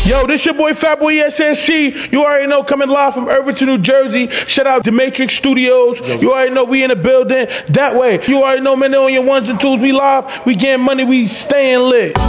Yo, this your boy Fatboy SSC. You already know, coming live from Irvington, New Jersey. Shout out to Matrix Studios. You already know we in the building. That way, you already know, man, on your ones and twos. We live, we getting money, we staying lit.